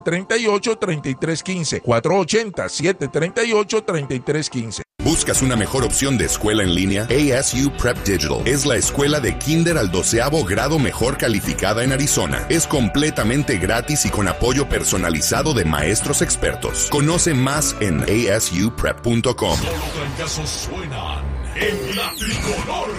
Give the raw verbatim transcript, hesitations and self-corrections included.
treinta y ocho, treinta y tres quince. cuatro ocho cero, siete treinta y ocho, treinta y tres quince. ¿Buscas una mejor opción de escuela en línea? A S U Prep Digital es la escuela de kinder al doceavo grado mejor calificada en Arizona. Es completamente gratis y con apoyo personalizado de maestros expertos. Conoce más en a s u prep punto com. Los trancazos suenan en la tricolor.